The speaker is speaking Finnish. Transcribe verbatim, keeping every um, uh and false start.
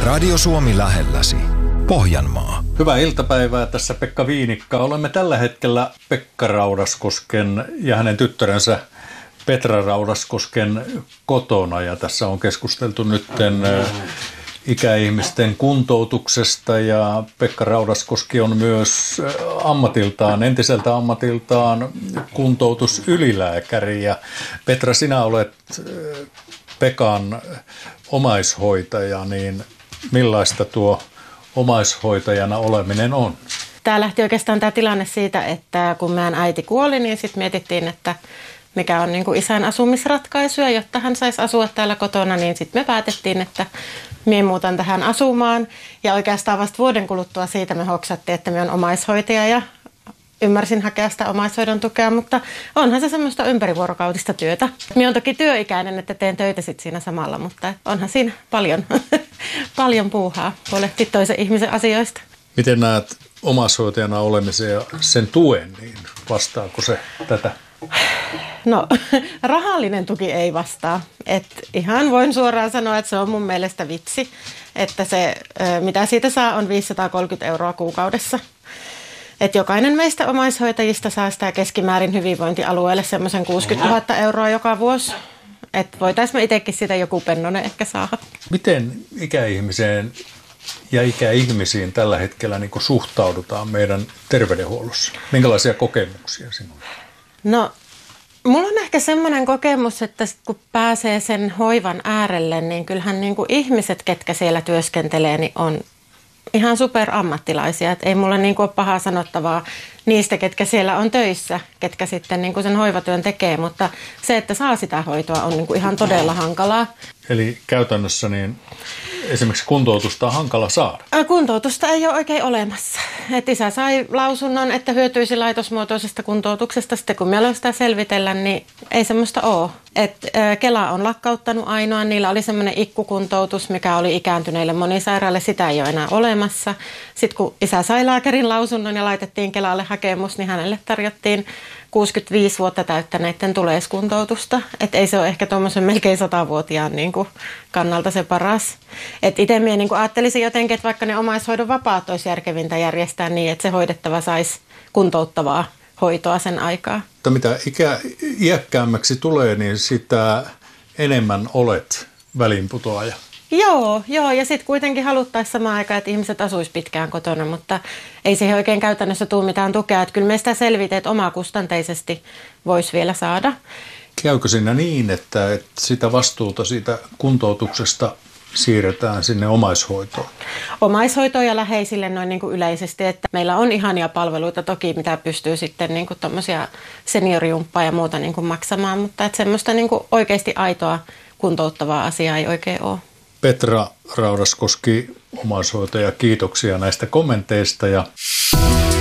Radio Suomi lähelläsi. Pohjanmaa. Hyvää iltapäivää, tässä Pekka Viinikka. Olemme tällä hetkellä Pekka Raudaskosken ja hänen tyttärensä Petra Raudaskosken kotona. Ja tässä on keskusteltu nytten ikäihmisten kuntoutuksesta ja Pekka Raudaskoski on myös ammatiltaan, entiseltä ammatiltaan kuntoutusylilääkäri. Ja Petra, sinä olet Pekan omaishoitaja, niin millaista tuo omaishoitajana oleminen on? Tämä lähti oikeastaan tämä tilanne siitä, että kun meidän äiti kuoli, niin sitten mietittiin, että mikä on niin kuin isän asumisratkaisu, ja jotta hän saisi asua täällä kotona, niin sitten me päätettiin, että minä muutan tähän asumaan. Ja oikeastaan vasta vuoden kuluttua siitä me hoksattiin, että minä olen omaishoitaja ja ymmärsin hakea sitä omaishoidon tukea, mutta onhan se semmoista ympärivuorokautista työtä. Minä olen toki työikäinen, että teen töitä sitten siinä samalla, mutta onhan siinä paljon, paljon puuhaa huolehtia toisen ihmisen asioista. Miten näet omaishoitajana olemisen ja sen tuen, niin vastaako se tätä? No, rahallinen tuki ei vastaa. Et ihan voin suoraan sanoa, että se on mun mielestä vitsi, että se mitä siitä saa on viisisataakolmekymmentä euroa kuukaudessa. Et jokainen meistä omaishoitajista saa sitä keskimäärin hyvinvointialueelle semmoisen kuusikymmentätuhatta euroa joka vuosi. Että voitaisiin me itsekin sitä joku pennonen ehkä saada. Miten ikäihmiseen ja ikäihmisiin tällä hetkellä niin kuin suhtaudutaan meidän terveydenhuollossa? Minkälaisia kokemuksia sinulla? No, mulla on ehkä semmoinen kokemus, että kun pääsee sen hoivan äärelle, niin kyllähän niin kuin ihmiset, ketkä siellä työskentelee, niin on ihan superammattilaisia. Et ei mulla niin kuin ole pahaa sanottavaa niistä, ketkä siellä on töissä, ketkä sitten niin kuin sen hoivatyön tekee, mutta se, että saa sitä hoitoa, on niin kuin ihan todella hankalaa. Eli käytännössä niin esimerkiksi kuntoutusta on hankala saada? Kuntoutusta ei ole oikein olemassa. Et isä sai lausunnon, että hyötyisi laitosmuotoisesta kuntoutuksesta. Sitten kun meillä on sitä selvitellä, niin ei semmoista ole. Et Kela on lakkauttanut ainoa. Niillä oli semmoinen ikkukuntoutus, mikä oli ikääntyneille monisairaille. Sitä ei ole enää olemassa. Sitten kun isä sai lääkärin lausunnon ja laitettiin Kelalle hakemus, niin hänelle tarjottiin kuusikymmentäviisi vuotta täyttäneiden tuleiskuntoutusta. Että ei se ole ehkä tuommoisen melkein satavuotiaan niin kuin kannalta se paras. Että itse minä niin kuin ajattelisin jotenkin, että vaikka ne omaishoidon vapaat olisi järkevintä järjestää niin, että se hoidettava saisi kuntouttavaa hoitoa sen aikaa. Mutta mitä ikä, iäkkäämmäksi tulee, niin sitä enemmän olet väliinputoaja. Joo, joo, ja sitten kuitenkin haluttaisiin samaan aikaan, että ihmiset asuisi pitkään kotona, mutta ei siihen oikein käytännössä tule mitään tukea. Että kyllä me sitä selviteet omakustanteisesti voisi vielä saada. Käykö siinä niin, että, että sitä vastuuta siitä kuntoutuksesta siirretään sinne omaishoitoon? Omaishoitoon ja läheisille noin niin kuin yleisesti, että meillä on ihania palveluita toki, mitä pystyy sitten niin kuin tommosia seniorjumppaa ja muuta niin kuin maksamaan, mutta että semmoista niin kuin oikeasti aitoa kuntouttavaa asiaa ei oikein ole. Petra Raudaskoski, omaishoitaja, kiitoksia näistä kommenteista ja